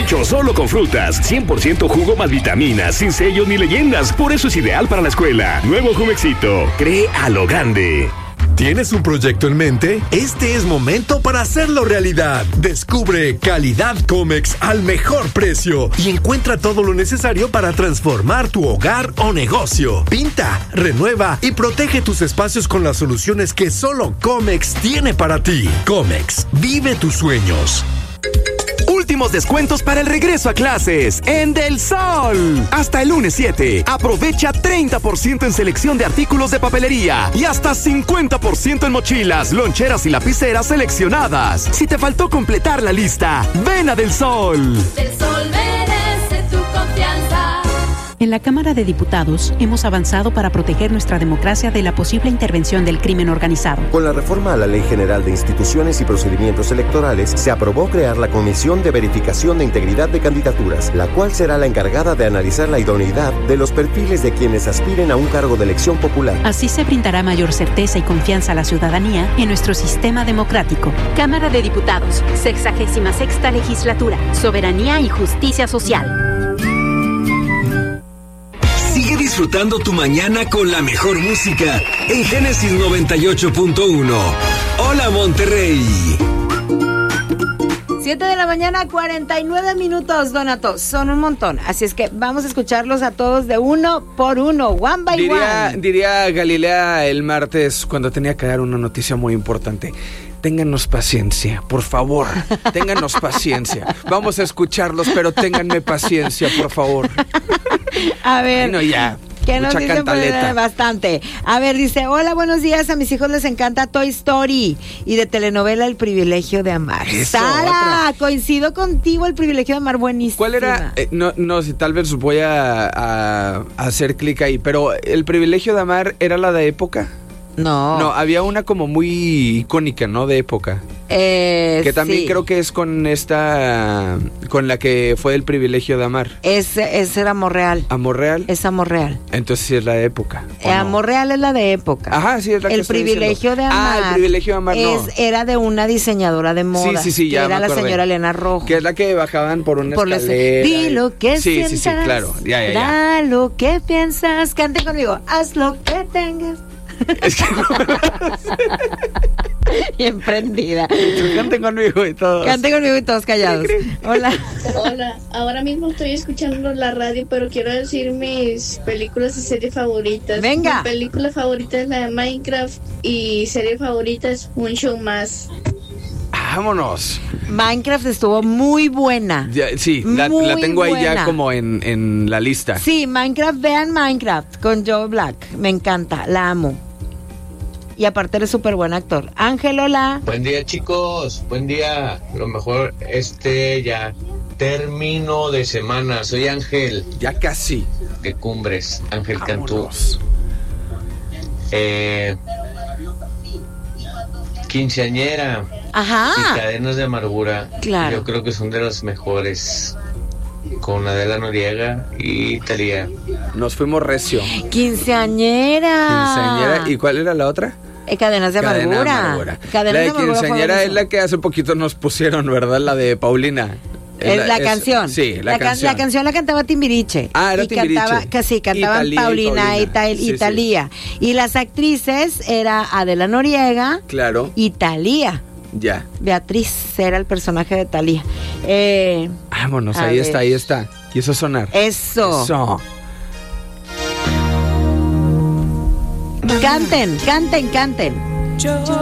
hecho solo con frutas, 100% jugo más vitaminas, sin sellos ni leyendas. Por eso es ideal para la escuela. Nuevo Jumexito, cree a lo grande. ¿Tienes un proyecto en mente? Este es momento para hacerlo realidad. Descubre Calidad Comex al mejor precio y encuentra todo lo necesario para transformar tu hogar o negocio. Pinta, renueva y protege tus espacios con las soluciones que solo Comex tiene para ti. Comex, vive tus sueños. Últimos descuentos para el regreso a clases en Del Sol. Hasta el lunes 7. Aprovecha 30% en selección de artículos de papelería y hasta 50% en mochilas, loncheras y lapiceras seleccionadas. Si te faltó completar la lista, ven a Del Sol. Del Sol merece tu confianza. En la Cámara de Diputados hemos avanzado para proteger nuestra democracia de la posible intervención del crimen organizado. Con la reforma a la Ley General de Instituciones y Procedimientos Electorales, se aprobó crear la Comisión de Verificación de Integridad de Candidaturas, la cual será la encargada de analizar la idoneidad de los perfiles de quienes aspiren a un cargo de elección popular. Así se brindará mayor certeza y confianza a la ciudadanía en nuestro sistema democrático. Cámara de Diputados, 66ª Legislatura, Soberanía y Justicia Social. Sigue disfrutando tu mañana con la mejor música en Génesis 98.1. Hola, Monterrey. 7 de la mañana, 49 minutos, Donato. Son un montón. Así es que vamos a escucharlos a todos de uno por uno, one by one. Diría Galilea el martes cuando tenía que dar una noticia muy importante. Ténganos paciencia, por favor. Ténganos paciencia. Vamos a escucharlos, pero ténganme paciencia, por favor. A ver. Bueno, ya. ¿Qué nos mucha dicen? cantaleta. Bastante. A ver, dice, hola, buenos días. A mis hijos les encanta Toy Story y de telenovela El Privilegio de Amar. Eso, Sara, coincido contigo, El Privilegio de Amar, buenísimo. ¿Cuál era? No, si tal vez voy a hacer clic ahí, pero ¿El Privilegio de Amar era la de época? No, había una como muy icónica, ¿no? De época. Que también sí. creo que es con la que fue El Privilegio de Amar. Ese era Amor Real. ¿Amor Real? Es Amor Real. Entonces sí es la de época. Amor Real es la de época. Ajá, sí es la que El estoy Privilegio diciendo. de Amar. El Privilegio de Amar no. Era de una diseñadora de moda. Sí, ya que era me la acordé. señora Elena Rojo. Que es la que bajaban por una escalera. Di lo que sientas. Sí, claro. Ya. Da lo que piensas. Cante conmigo. Haz lo que tengas. Es que Bien prendida. Canten conmigo y todos. Canten conmigo y todos callados. Hola. Hola, ahora mismo estoy escuchando la radio, pero quiero decir mis películas y series favoritas. Venga. Mi película favorita es la de Minecraft y serie favorita es Un Show Más. Vámonos. Minecraft estuvo muy buena. Ya, sí, la tengo ahí ya como en la lista. Sí, Minecraft, vean Minecraft con Joe Black. Me encanta, la amo. Y aparte eres súper buen actor. Ángel, hola. Buen día, chicos. Buen día. Lo mejor ya término de semana. Soy Ángel. Ya casi. De Cumbres. Ángel Vámonos. Cantú. Quinceañera. Ajá. Y Cadenas de Amargura. Claro. Yo creo que son de las mejores. Con Adela Noriega y Thalía. Nos fuimos recio. Quinceañera. ¿Y cuál era la otra? Cadenas de Amargura. La de Quinceañera es la que hace poquito nos pusieron, ¿verdad? La de Paulina. La canción. Sí, la canción. La canción la cantaba Timbiriche. Era Timbiriche. Cantaban Paulina y Thalía. Y las actrices era Adela Noriega. Claro. Y Thalía. Ya. Beatriz era el personaje de Thalía. Vámonos, ahí está. Y eso sonar. Eso. Canten.